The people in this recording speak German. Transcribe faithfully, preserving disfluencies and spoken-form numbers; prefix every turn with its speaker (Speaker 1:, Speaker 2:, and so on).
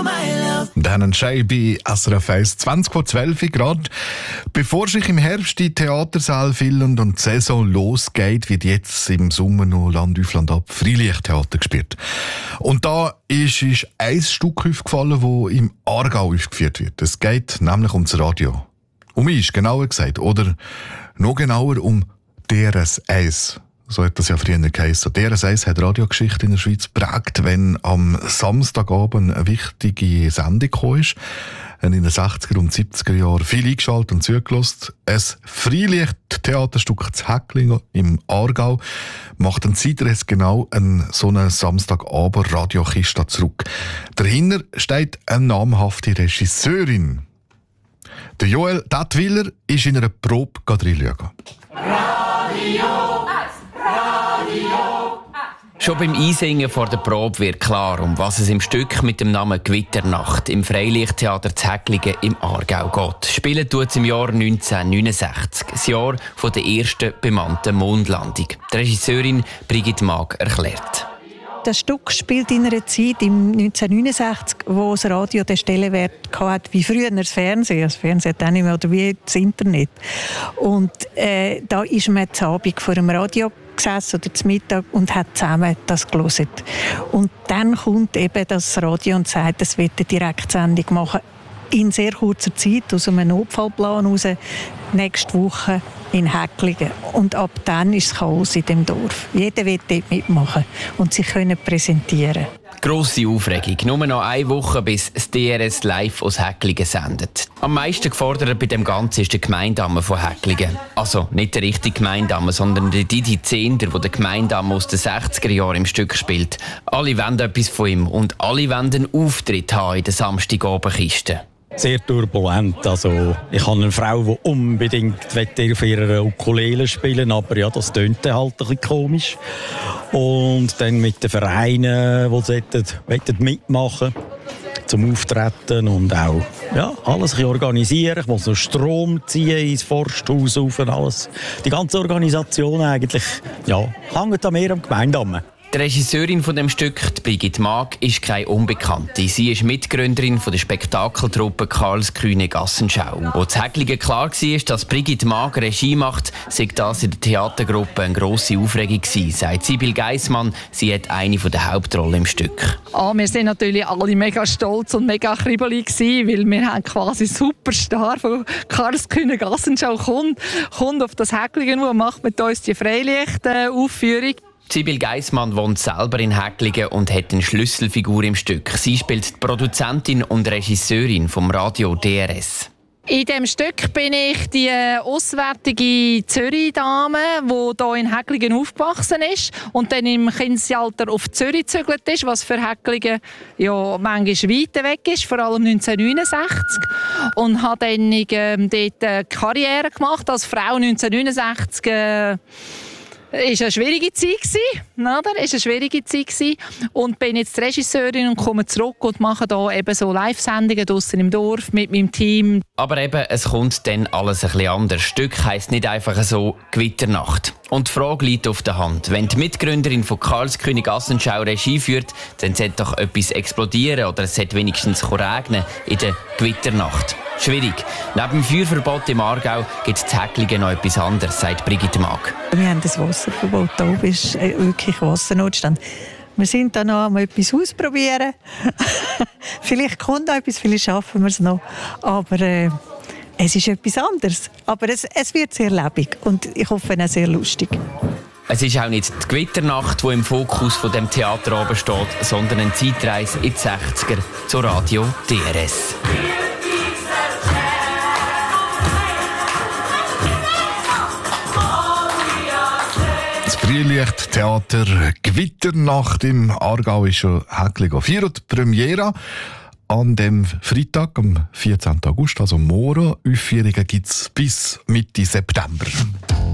Speaker 1: Dann ein bei S R F eins, zwanzig vor zwölf Grad. Bevor sich im Herbst die Theatersäle füllen und die Saison losgeht, wird jetzt im Sommer noch Land auf Land ab Freilichttheater gespielt. Und da ist, ist ein Stück aufgefallen, das im Aargau aufgeführt wird. Es geht nämlich um das Radio. Um mich, genauer gesagt. Oder noch genauer um D R S eins. So hat das ja früher geheißen. D R S eins hat Radiogeschichte in der Schweiz geprägt, wenn am Samstagabend eine wichtige Sendung gekommen ist. In den sechziger und siebziger Jahren viel eingeschaltet und zugelassen. Ein Freilicht-Theaterstück zu Häcklingen im Aargau macht ein Zeitreis genau an so einen Samstagabend Radiokiste zurück. Dahinter steht eine namhafte Regisseurin. Der Joel Dattwiller ist in einer Probe reinschauen.
Speaker 2: Radio! Radio!
Speaker 3: Schon beim Einsingen vor der Probe wird klar, um was es im Stück mit dem Namen «Gewitternacht» im Freilichttheater zu Häcklingen im Aargau geht. Spielen tut es im Jahr neunzehnhundertneunundsechzig, das Jahr von der ersten bemannten Mondlandung. Die Regisseurin Brigitte Maag erklärt.
Speaker 4: Das Stück spielt in einer Zeit im neunzehnhundertneunundsechzig, wo das Radio den Stellenwert hatte wie früher das Fernsehen. Das Fernsehen hat auch nicht mehr, oder wie das Internet. Und äh, da ist man zu Abend vor dem Radio gesessen oder zum Mittag und hat zusammen das gehört. Und dann kommt eben das Radio und sagt, es wird eine Direktsendung machen. In sehr kurzer Zeit, aus einem Notfallplan heraus, nächste Woche in Häcklingen. Und ab dann ist es Chaos in dem Dorf. Jeder will dort mitmachen und sich können präsentieren.
Speaker 3: Grosse Aufregung. Nur noch eine Woche, bis das D R S live aus Häcklingen sendet. Am meisten gefordert bei dem Ganzen ist der Gemeindamme von Häcklingen. Also nicht der richtige Gemeindamme, sondern der Didi Zehnder, der den Gemeindamme aus den sechziger Jahren im Stück spielt. Alle wollen etwas von ihm und alle wollen einen Auftritt haben in der Samstagabendkiste.
Speaker 5: Sehr turbulent. Also, ich habe eine Frau, die unbedingt auf ihrer Ukulele spielen will, aber ja, das tönt halt ein bisschen komisch. Und dann mit den Vereinen, die mitmachen wollen, zum Auftreten und auch ja, alles organisieren. Ich muss noch Strom ziehen ins Forsthaus rauf und alles. Die ganze Organisation eigentlich, ja, hängt an mir am Gemeindamme.
Speaker 3: Die Regisseurin von dem Stück, Brigitte Maag, ist keine Unbekannte. Sie ist Mitgründerin von der Spektakeltruppe Karlskühne Gassenschau. Als zu Häcklingen klar war, dass Brigitte Maag Regie macht, sei das in der Theatergruppe eine grosse Aufregung gewesen, sagt Sibyl Geissmann. Sie hat eine der Hauptrollen im Stück.
Speaker 6: Ah, wir sind natürlich alle mega stolz und mega kribbelig gewesen, weil wir haben quasi Superstar von Karlskühne Gassenschau kommt, kommt auf das Häcklingen und macht mit uns die Freilicht-Aufführung.
Speaker 3: Sibyl Geissmann wohnt selber in Häcklingen und hat eine Schlüsselfigur im Stück. Sie spielt die Produzentin und Regisseurin vom Radio D R S.
Speaker 6: In diesem Stück bin ich die auswärtige Zürich-Dame, die hier in Häcklingen aufgewachsen ist und dann im Kindesalter auf Zürich gezügelt ist, was für Häcklingen ja manchmal weit weg ist, vor allem neunzehnhundertneunundsechzig. Und habe dann ähm, dort eine Karriere gemacht als Frau neunzehnhundertneunundsechzig. Äh, Es war eine schwierige Zeit, oder? Es war eine schwierige Zeit und bin jetzt Regisseurin und komme zurück und mache hier eben so Live-Sendungen draussen im Dorf mit meinem Team.
Speaker 3: Aber eben, es kommt dann alles ein bisschen anders. Das Stück heisst nicht einfach so «Gewitternacht». Und die Frage liegt auf der Hand. Wenn die Mitgründerin von Karlskühne Gassenschau Regie führt, dann sollte doch etwas explodieren oder es sollte wenigstens regnen in der Gewitternacht. Schwierig. Neben dem Feuerverbot im Aargau gibt es in Häcklingen noch etwas anderes, sagt Brigitte Maag.
Speaker 4: Wir haben das Wasserverbot. Da oben ist wirklich Wassernotstand. Wir sind da noch mal etwas ausprobieren. Vielleicht kommt noch etwas, vielleicht schaffen wir es noch. Aber äh, es ist etwas anderes. Aber es, es wird sehr lebendig und ich hoffe auch sehr lustig.
Speaker 3: Es ist auch nicht die Gewitternacht, die im Fokus von dem Theater oben steht, sondern eine Zeitreise in die sechziger zu Radio D R S.
Speaker 1: Das Freilichttheater Gewitternacht im Aargau ist schon Häcklingen vier. Die Premiere an dem Freitag, am vierzehnten August, also morgen. Aufführungen gibt es bis Mitte September.